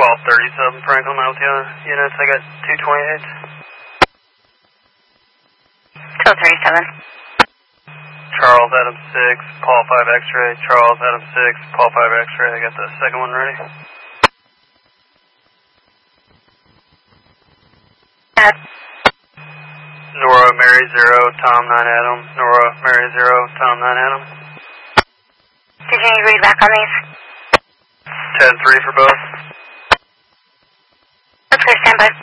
1237 Franklin out with the other units. I got 228. 1237. Charles Adam 6, Paul 5 X-ray. Charles Adam 6, Paul 5 X-ray. I got the second one ready. Nora Mary 0, Tom 9 Adam. Nora Mary 0, Tom 9 Adam. Did you need read back on these? 10-3 for both. That's clear, stand by.